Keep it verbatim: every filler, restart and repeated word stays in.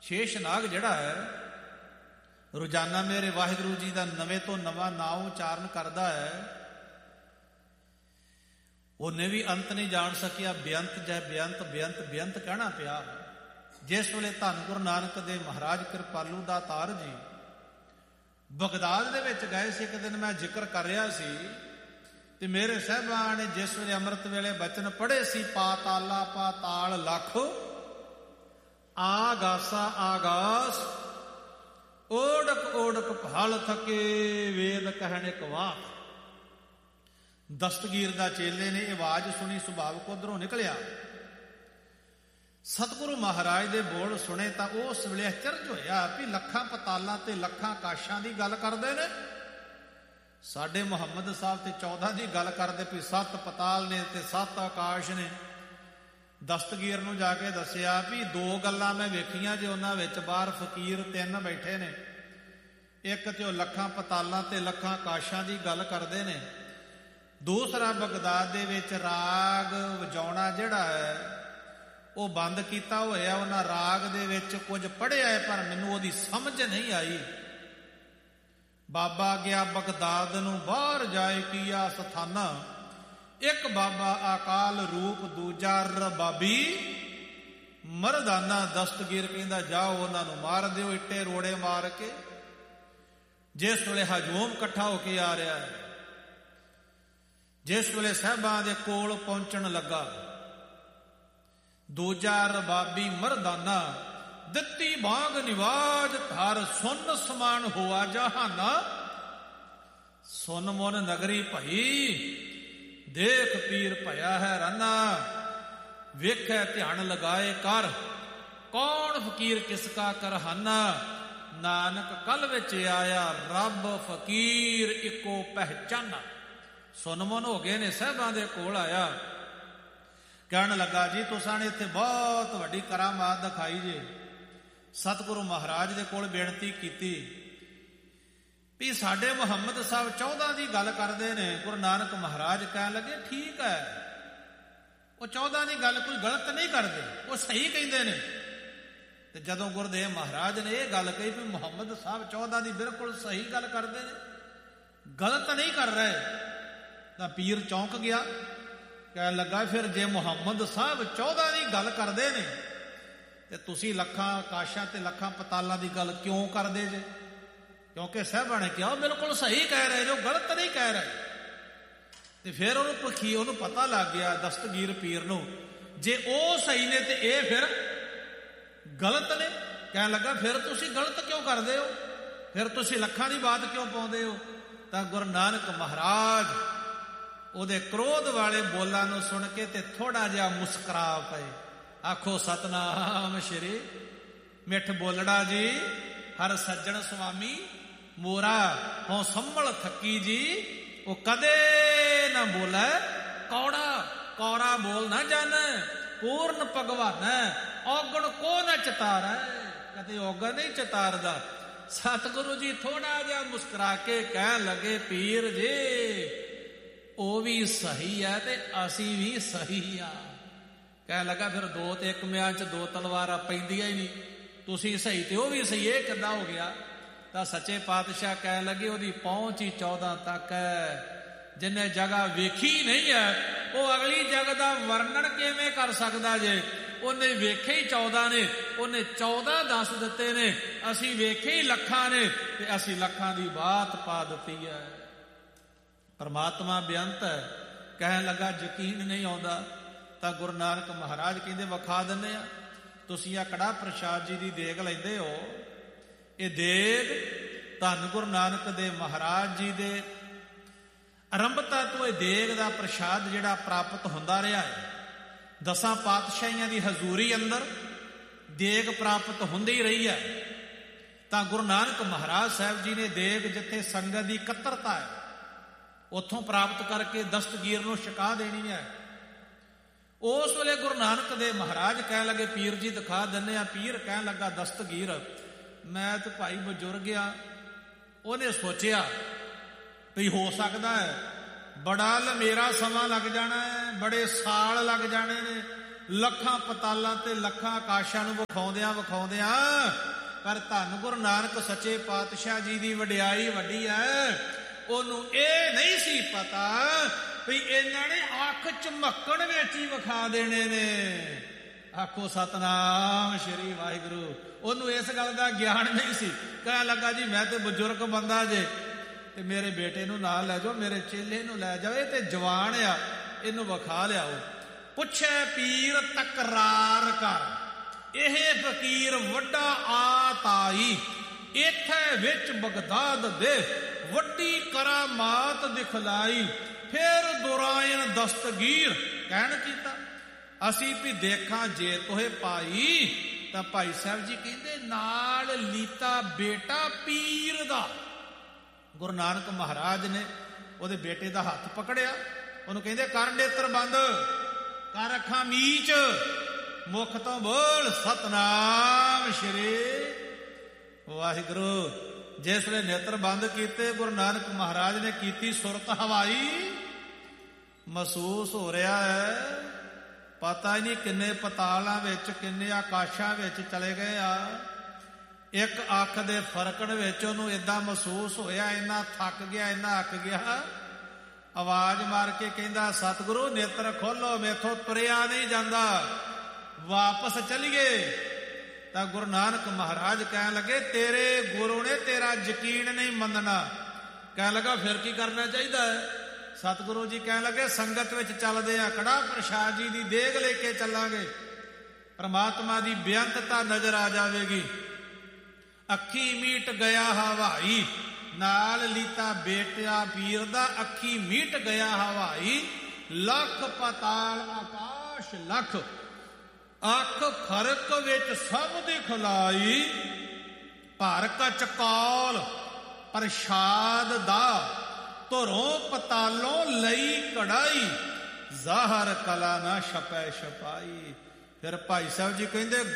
ਸ਼ੇਸ਼ਨਾਗ ਜਿਹੜਾ ਹੈ ਰੋਜ਼ਾਨਾ ਮੇਰੇ ਵਾਹਿਗੁਰੂ ਜੀ ਦਾ ਨਵੇਂ ਤੋਂ ਨਵਾਂ ਨਾਮ ਉਚਾਰਨ ਕਰਦਾ ਹੈ, ਉਹਨੇ ਵੀ ਅੰਤ ਨਹੀਂ ਜਾਣ ਸਕਿਆ। ਬੇਅੰਤ ਜੈ ਬੇਅੰਤ ਬੇਅੰਤ ਬੇਅੰਤ ਕਹਿਣਾ ਪਿਆ। ਜਿਸ ਵੇਲੇ ਧੰਨ ਗੁਰੂ ਨਾਨਕ ਦੇਵ ਮਹਾਰਾਜ ਕਿਰਪਾਲੂ ਦਾਤਾਰ ਜੀ ਬਗਦਾਦ ਦੇ ਵਿੱਚ ਗਏ ਸੀ, ਇੱਕ ਦਿਨ ਮੈਂ ਜ਼ਿਕਰ ਕਰ ਰਿਹਾ ਸੀ ਤੇ ਮੇਰੇ ਸਾਹਿਬਾਨ ਨੇ ਜਿਸ ਵੇਲੇ ਅੰਮ੍ਰਿਤ ਵੇਲੇ ਬਚਨ ਪੜ੍ਹੇ ਸੀ, ਪਾਤਾਲਾ ਪਾਤਾਲ ਲੱਖ ਆਗਾਸਾ ਆਗਾਸ ਓੜਕ ਓੜਕ ਭਾਲ ਥਕੇ ਵੇਦ ਕਹਿਣ ਇੱਕ ਵਾਕ। ਦਸਤਗੀਰ ਦਾ ਚੇਲੇ ਨੇ ਇਹ ਆਵਾਜ਼ ਸੁਣੀ, ਸੁਭਾਵਕ ਉਧਰੋਂ ਨਿਕਲਿਆ। ਸਤਿਗੁਰੂ ਮਹਾਰਾਜ ਦੇ ਬੋਲ ਸੁਣੇ ਤਾਂ ਉਸ ਵੇਲੇ ਅਚਰਜ ਹੋਇਆ ਵੀ ਲੱਖਾਂ ਪਤਾਲਾਂ ਤੇ ਲੱਖਾਂ ਆਕਾਸ਼ਾਂ ਦੀ ਗੱਲ ਕਰਦੇ ਨੇ। ਸਾਡੇ ਮੁਹੰਮਦ ਸਾਹਿਬ ਤੇ ਚੌਦਾਂ ਦੀ ਗੱਲ ਕਰਦੇ ਵੀ ਸੱਤ ਪਤਾਲ ਨੇ ਤੇ ਸੱਤ ਆਕਾਸ਼ ਨੇ। ਦਸਤਗੀਰ ਨੂੰ ਜਾ ਕੇ ਦੱਸਿਆ ਵੀ ਦੋ ਗੱਲਾਂ ਮੈਂ ਵੇਖੀਆਂ ਜੇ, ਉਹਨਾਂ ਵਿੱਚ ਬਾਹਰ ਫਕੀਰ ਤਿੰਨ ਬੈਠੇ ਨੇ, ਇੱਕ ਤੇ ਉਹ ਲੱਖਾਂ ਪਤਾਲਾਂ ਤੇ ਲੱਖਾਂ ਆਕਾਸ਼ਾਂ ਦੀ ਗੱਲ ਕਰਦੇ ਨੇ, ਦੂਸਰਾ ਬਗਦਾਦ ਦੇ ਵਿੱਚ ਰਾਗ ਵਜਾਉਣਾ ਜਿਹੜਾ ਹੈ ਉਹ ਬੰਦ ਕੀਤਾ ਹੋਇਆ। ਉਹਨਾਂ ਰਾਗ ਦੇ ਵਿੱਚ ਕੁਝ ਪੜ੍ਹਿਆ ਹੈ ਪਰ ਮੈਨੂੰ ਉਹਦੀ ਸਮਝ ਨਹੀਂ ਆਈ। ਬਾਬਾ ਗਿਆ ਬਗਦਾਦ ਨੂੰ ਬਾਹਰ ਜਾਏ ਕੀਆ ਸਥਾਨਾ, ਇੱਕ ਬਾਬਾ ਅਕਾਲ ਰੂਪ ਦੂਜਾ ਰਬਾਬੀ ਮਰਦਾਨਾ। ਦਸਤਗੀਰ ਕਹਿੰਦਾ ਜਾਓ ਉਹਨਾਂ ਨੂੰ ਮਾਰ ਦਿਓ ਇੱਟੇ ਰੋੜੇ ਮਾਰ ਕੇ। ਜਿਸ ਵੇਲੇ ਹਜੂਮ ਇਕੱਠਾ ਹੋ ਕੇ ਆ ਰਿਹਾ ਹੈ, ਜਿਸ ਵੇਲੇ ਸਾਹਿਬਾਂ ਦੇ ਕੋਲ ਪਹੁੰਚਣ ਲੱਗਾ, ਦੂਜਾ ਰਬਾਬੀ ਮਰਦਾਨਾ ਦਿੱਤੀ ਬਾਗ ਨਿਵਾਜ ਧਰ ਸੁਨ ਸਮਾਨ ਹੋਆ ਜਹਾਨਾ। ਸੁਨ ਮਨ ਨਗਰੀ ਭਈ ਦੇਖ ਪੀਰ ਭਇਆ ਹੈ ਰਾਨਾ, ਵੇਖੈ ਧਿਆਨ ਲਗਾਏ ਕਰ ਕੌਣ ਫਕੀਰ ਕਿਸ ਕਾ ਕਰਹਾਨਾ। ਨਾਨਕ ਕਲ ਵਿੱਚ ਆਇਆ ਰੱਬ ਫਕੀਰ ਇੱਕੋ ਪਹਿਚਾਨਾ। ਸੁਨ ਮਨ ਹੋ ਗਏ ਨੇ, ਸਾਹਿਬਾਂ ਦੇ ਕੋਲ ਆਇਆ, ਕਹਿਣ ਲੱਗਾ ਜੀ ਤੁਸਾਂ ਨੇ ਇੱਥੇ ਬਹੁਤ ਵੱਡੀ ਕਰਾਮਾਤ ਦਿਖਾਈ ਜੇ। ਸਤਿਗੁਰੂ ਮਹਾਰਾਜ ਦੇ ਕੋਲ ਬੇਨਤੀ ਕੀਤੀ ਵੀ ਸਾਡੇ ਮੁਹੰਮਦ ਸਾਹਿਬ ਚੌਦਾਂ ਦੀ ਗੱਲ ਕਰਦੇ ਨੇ। ਗੁਰੂ ਨਾਨਕ ਮਹਾਰਾਜ ਕਹਿਣ ਲੱਗੇ ਠੀਕ ਹੈ, ਉਹ ਚੌਦਾਂ ਦੀ ਗੱਲ ਕੋਈ ਗਲਤ ਨਹੀਂ ਕਰਦੇ, ਉਹ ਸਹੀ ਕਹਿੰਦੇ ਨੇ। ਤੇ ਜਦੋਂ ਗੁਰਦੇਵ ਮਹਾਰਾਜ ਨੇ ਇਹ ਗੱਲ ਕਹੀ ਵੀ ਮੁਹੰਮਦ ਸਾਹਿਬ ਚੌਦਾਂ ਦੀ ਬਿਲਕੁਲ ਸਹੀ ਗੱਲ ਕਰਦੇ ਨੇ, ਗਲਤ ਨਹੀਂ ਕਰ ਰਹੇ, ਤਾਂ ਪੀਰ ਚੌਂਕ ਗਿਆ। ਕਹਿਣ ਲੱਗਾ ਫਿਰ ਜੇ ਮੁਹੰਮਦ ਸਾਹਿਬ ਚੌਦਾਂ ਦੀ ਗੱਲ ਕਰਦੇ ਨੇ ਤੇ ਤੁਸੀਂ ਲੱਖਾਂ ਆਕਾਸ਼ਾਂ ਤੇ ਲੱਖਾਂ ਪਤਾਲਾਂ ਦੀ ਗੱਲ ਕਿਉਂ ਕਰਦੇ ਜੇ? ਕਿਉਂਕਿ ਸਾਹਿਬਾਂ ਨੇ ਕਿਹਾ ਬਿਲਕੁਲ ਸਹੀ ਕਹਿ ਰਹੇ ਜੋ, ਗਲਤ ਨਹੀਂ ਕਹਿ ਰਹੇ। ਤੇ ਫਿਰ ਉਹਨੂੰ ਪੁੱਛੀ, ਉਹਨੂੰ ਪਤਾ ਲੱਗ ਗਿਆ ਦਸਤਗੀਰ ਪੀਰ ਨੂੰ, ਜੇ ਉਹ ਸਹੀ ਨੇ ਤੇ ਇਹ ਫਿਰ ਗਲਤ ਨੇ। ਕਹਿਣ ਲੱਗਾ ਫਿਰ ਤੁਸੀਂ ਗਲਤ ਕਿਉਂ ਕਰਦੇ ਹੋ, ਫਿਰ ਤੁਸੀਂ ਲੱਖਾਂ ਦੀ ਬਾਤ ਕਿਉਂ ਪਾਉਂਦੇ ਹੋ? ਤਾਂ ਗੁਰੂ ਨਾਨਕ ਮਹਾਰਾਜ ਉਹਦੇ ਕ੍ਰੋਧ ਵਾਲੇ ਬੋਲਾਂ ਨੂੰ ਸੁਣ ਕੇ ਤੇ ਥੋੜਾ ਜਿਹਾ ਮੁਸਕਰਾ ਪਏ। ਆਖੋ ਸਤਨਾਮ ਸ਼੍ਰੀ ਮਿੱਠ ਬੋਲੜਾ ਜੀ, ਹਰ ਸੱਜਣ ਸੁਆਮੀ ਮੋਰਾ ਹੋਂ ਸੰਭਲ ਥੱਕੀ ਜੀ। ਉਹ ਕਦੇ ਨਾ ਬੋਲੇ ਕੌੜਾ, ਕੌੜਾ ਬੋਲ ਨਾ ਜਾਣੈ, ਪੂਰਨ ਭਗਵਾਨ ਔਗਣ ਕੋ ਨਾ ਚਤਾਰੈ। ਕਦੇ ਔਗਣ ਨਹੀਂ ਚਤਾਰਦਾ। ਸਤਿਗੁਰੂ ਜੀ ਥੋੜਾ ਜਿਹਾ ਮੁਸਕਰਾ ਕੇ ਕਹਿਣ ਲੱਗੇ ਪੀਰ ਜੀ ਉਹ ਵੀ ਸਹੀ ਹੈ ਤੇ ਅਸੀਂ ਵੀ ਸਹੀ ਆ। ਕਹਿਣ ਲੱਗਾ ਫਿਰ ਦੋ ਤੇ ਇੱਕ ਮਿਆਂ ਚ ਦੋ ਤਲਵਾਰਾਂ ਪੈਂਦੀਆਂ ਹੀ ਨਹੀਂ, ਤੁਸੀਂ ਸਹੀ ਤੇ ਉਹ ਵੀ ਸਹੀ, ਇਹ ਕਿੱਦਾਂ ਹੋ ਗਿਆ? ਤਾਂ ਸੱਚੇ ਪਾਤਸ਼ਾਹ ਕਹਿਣ ਲੱਗੇ ਉਹਦੀ ਪਹੁੰਚ ਹੀ ਚੌਦਾਂ ਤੱਕ ਹੈ। ਜਿਹਨੇ ਜਗ੍ਹਾ ਵੇਖੀ ਨਹੀਂ ਹੈ ਉਹ ਅਗਲੀ ਜਗ੍ਹਾ ਦਾ ਵਰਣਨ ਕਿਵੇਂ ਕਰ ਸਕਦਾ ਜੇ? ਉਹਨੇ ਵੇਖੇ ਹੀ ਚੌਦਾਂ ਨੇ, ਉਹਨੇ ਚੌਦਾਂ ਦੱਸ ਦਿੱਤੇ ਨੇ, ਅਸੀਂ ਵੇਖੇ ਹੀ ਲੱਖਾਂ ਨੇ ਤੇ ਅਸੀਂ ਲੱਖਾਂ ਦੀ ਬਾਤ ਪਾ ਦਿੱਤੀ ਹੈ। ਪਰਮਾਤਮਾ ਬੇਅੰਤ ਹੈ। ਕਹਿਣ ਲੱਗਾ ਯਕੀਨ ਨਹੀਂ ਆਉਂਦਾ ਤਾਂ ਗੁਰੂ ਨਾਨਕ ਮਹਾਰਾਜ ਕਹਿੰਦੇ ਵਿਖਾ ਦਿੰਦੇ ਆ। ਤੁਸੀਂ ਆ ਕੜਾ ਪ੍ਰਸ਼ਾਦ ਜੀ ਦੀ ਦੇਗ ਲੈਂਦੇ ਹੋ, ਇਹ ਦੇਗ ਧੰਨ ਗੁਰੂ ਨਾਨਕ ਦੇਵ ਮਹਾਰਾਜ ਜੀ ਦੇ ਆਰੰਭਤਾ ਤੋਂ ਇਹ ਦੇਗ ਦਾ ਪ੍ਰਸ਼ਾਦ ਜਿਹੜਾ ਪ੍ਰਾਪਤ ਹੁੰਦਾ ਰਿਹਾ ਹੈ। ਦਸਾਂ ਪਾਤਸ਼ਾਹੀਆਂ ਦੀ ਹਜ਼ੂਰੀ ਅੰਦਰ ਦੇਗ ਪ੍ਰਾਪਤ ਹੁੰਦੀ ਰਹੀ ਹੈ। ਤਾਂ ਗੁਰੂ ਨਾਨਕ ਮਹਾਰਾਜ ਸਾਹਿਬ ਜੀ ਨੇ ਦੇਗ ਜਿੱਥੇ ਸੰਗਤ ਦੀ ਇਕੱਤਰਤਾ ਹੈ ਉੱਥੋਂ ਪ੍ਰਾਪਤ ਕਰਕੇ ਦਸਤਗੀਰ ਨੂੰ ਛਕਾ ਦੇਣੀ ਹੈ। ਉਸ ਵੇਲੇ ਗੁਰੂ ਨਾਨਕ ਦੇਵ ਮਹਾਰਾਜ ਕਹਿਣ ਲੱਗੇ ਪੀਰ ਜੀ ਦਿਖਾ ਦਿੰਦੇ ਆ। ਪੀਰ ਕਹਿਣ ਲੱਗਾ ਦਸਤਗੀਰ ਮੈਂ ਤੇ ਭਾਈ ਬਜ਼ੁਰਗ ਆ। ਉਹਨੇ ਸੋਚਿਆ ਵੀ ਹੋ ਸਕਦਾ ਹੈ ਬੜਾ ਲੰਮੇਰਾ ਸਮਾਂ ਲੱਗ ਜਾਣਾ ਹੈ, ਬੜੇ ਸਾਲ ਲੱਗ ਜਾਣੇ ਨੇ, ਲੱਖਾਂ ਪਤਾਲਾਂ ਤੇ ਲੱਖਾਂ ਆਕਾਸ਼ਾਂ ਨੂੰ ਵਿਖਾਉਂਦਿਆਂ ਵਿਖਾਉਂਦਿਆਂ ਪਰ ਧੰਨ ਗੁਰੂ ਨਾਨਕ ਸੱਚੇ ਪਾਤਸ਼ਾਹ ਜੀ ਦੀ ਵਡਿਆਈ ਵੱਡੀ ਹੈ। ਉਹਨੂੰ ਇਹ ਨਹੀਂ ਸੀ ਪਤਾ ਵੀ ਇਹਨਾਂ ਨੇ ਅੱਖ ਝਮੱਕਣ ਵਿੱਚ ਹੀ ਵਿਖਾ ਦੇਣੇ ਨੇ। ਆਖੋ ਸਤਨਾਮ ਸ਼੍ਰੀ ਵਾਹਿਗੁਰੂ। ਉਹਨੂੰ ਇਸ ਗੱਲ ਦਾ ਗਿਆਨ ਨਹੀਂ ਸੀ। ਕਹਿਣ ਲੱਗਾ ਜੀ ਮੈਂ ਤੇ ਬਜ਼ੁਰਗ ਬੰਦਾ ਜੇ ਤੇ ਮੇਰੇ ਬੇਟੇ ਨੂੰ ਨਾਲ ਲੈ ਜਾਓ, ਮੇਰੇ ਚੇਲੇ ਨੂੰ ਲੈ ਜਾਓ, ਇਹ ਤੇ ਜਵਾਨ ਆ, ਇਹਨੂੰ ਵਿਖਾ ਲਿਆਓ। ਪੁੱਛੇ ਪੀਰ ਤਕਰਾਰ ਕਰ, ਇਹ ਫਕੀਰ ਵੱਡਾ ਆਤਾਈ, ਇੱਥੇ ਵਿੱਚ ਬਗਦਾਦ ਦੇ ਵੱਡੀ ਕਰਾਮਾਤ ਦਿਖਲਾਈ। ਫਿਰ ਦੁਰਾਇਨ ਦਸਤਗੀਰ ਕਹਿਣ ਕੀਤਾ ਅਸੀਂ ਵੀ ਦੇਖਾਂ ਜੇ ਤੋਹੇ ਭਾਈ। ਤਾਂ ਭਾਈ ਸਾਹਿਬ ਜੀ ਕਹਿੰਦੇ ਨਾਲ ਲੀਤਾ ਬੇਟਾ ਪੀਰ ਦਾ। ਗੁਰੂ ਨਾਨਕ ਮਹਾਰਾਜ ਨੇ ਉਹਦੇ ਬੇਟੇ ਦਾ ਹੱਥ ਪਕੜਿਆ, ਉਹਨੂੰ ਕਹਿੰਦੇ ਕਰ ਨੇਤਰ ਬੰਦ, ਕਰ ਅੱਖਾਂ ਮੀਚ, ਮੁਖ ਤੋਂ ਬੋਲ ਸਤਨਾਮ ਸ਼੍ਰੀ ਵਾਹਿਗੁਰੂ। ਜਿਸ ਵੇਲੇ ਨੇਤਰ ਬੰਦ ਕੀਤੇ ਗੁਰੂ ਨਾਨਕ ਮਹਾਰਾਜ ਨੇ ਕੀਤੀ ਸੁਰਤ ਹਵਾਈ। ਮਹਿਸੂਸ ਹੋ ਰਿਹਾ ਹੈ ਪਤਾ ਹੀ ਨਹੀਂ ਕਿੰਨੇ ਪਤਾਲਾਂ ਵਿੱਚ ਕਿੰਨੇ ਆਕਾਸ਼ਾਂ ਵਿੱਚ ਚਲੇ ਗਏ ਆ। ਇੱਕ ਅੱਖ ਦੇ ਫਰਕਣ ਵਿੱਚ ਉਹਨੂੰ ਏਦਾਂ ਮਹਿਸੂਸ ਹੋਇਆ, ਇੰਨਾ ਥੱਕ ਗਿਆ, ਇੰਨਾ ਅੱਕ ਗਿਆ। ਆਵਾਜ਼ ਮਾਰ ਕੇ ਕਹਿੰਦਾ ਸਤਿਗੁਰੂ ਨੇਤਰ ਖੋਲੋ, ਮੈਥੋਂ ਤੁਰਿਆ ਨਹੀਂ ਜਾਂਦਾ, ਵਾਪਸ ਚਲੀਏ। ਤਾਂ ਗੁਰੂ ਨਾਨਕ ਮਹਾਰਾਜ ਕਹਿਣ ਲੱਗੇ ਤੇਰੇ ਗੁਰੂ ਨੇ ਤੇਰਾ ਯਕੀਨ ਨਹੀਂ ਮੰਨਣਾ। ਕਹਿਣ ਲੱਗਾ ਫਿਰ ਕੀ ਕਰਨਾ ਚਾਹੀਦਾ ਹੈ? ਸਤਿਗੁਰੂ ਜੀ ਕਹਿਣ ਲੱਗੇ ਸੰਗਤ ਵਿੱਚ ਚੱਲਦੇ ਆ, ਕੜਾ ਪ੍ਰਸ਼ਾਦ ਜੀ ਦੀ ਦੇਗ ਲੈ ਕੇ ਚੱਲਾਂਗੇ, ਪਰਮਾਤਮਾ ਦੀ ਬੇਅੰਤਤਾ ਨਜ਼ਰ ਆ ਜਾਵੇਗੀ। ਅੱਖੀ ਮੀਟ ਗਿਆ ਹਵਾਈ, ਨਾਲ ਲੀਤਾ ਬੇਟਾ ਪੀਰ ਦਾ ਅੱਖੀ ਮੀਟ ਗਿਆ ਹਵਾਈ। ਲੱਖ ਪਤਾਲ ਆਕਾਸ਼ ਲੱਖ, ਅੱਖ ਫਰਕ ਵਿੱਚ ਸਭ ਦਿਖਲਾਈ। ਭਰ ਕਚ ਕੌਲ ਪ੍ਰਸ਼ਾਦ ਦਾ, ਧੁਰੋਂ ਪਤਾਲੋਂ ਲਈ ਕੜਾਈ। ਜ਼ਾਹਰ ਕਲਾ ਨਾ ਛਪੈ ਛਪਾਈ। ਫਿਰ ਭਾਈ ਸਾਹਿਬ ਜੀ ਕਹਿੰਦੇ